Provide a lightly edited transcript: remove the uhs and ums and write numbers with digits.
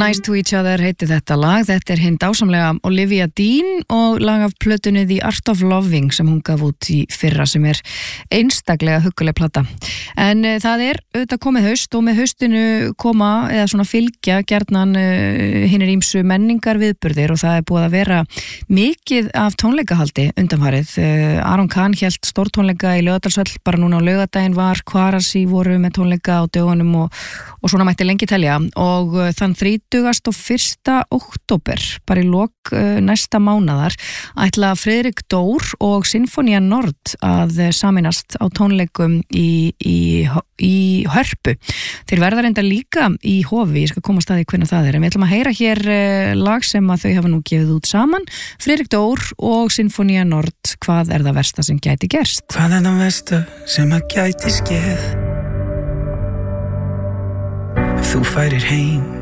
Nice to each other heiti þetta lag. Þetta hinn dásamlega Olivia Dean og lag af plötunni The Art of Loving sem hún gaf út í fyrra sem einstaklega hugguleg plata. En það auðvitað komið haust og með haustinu koma eða svona fylgja gjarnan hinir ýmsu menningar viðburðir og það búið að vera mikið af tónleikahaldi undanfarið. Aron Kahn hélt stórtónleika í Laugardalshöll bara núna á laugardaginn var, Kvarasi voru með tónleika á dögunum og svona mætti lengi telja og þann 31. október bara í lok næsta mánaðar ætla Friðrik Dór og Sinfonía Nord að saminast á tónleikum í Hörpu. Þeir verða reyndar líka í Hofi, ég skal koma að staði hvernig það en við ætlum að heyra hér lag sem að þau hafa nú gefið út saman, Friðrik Dór og Sinfonía Nord. Hvað það versta sem gæti gerst? Hvað það versta sem að gæti skeð? Ef þú færir heim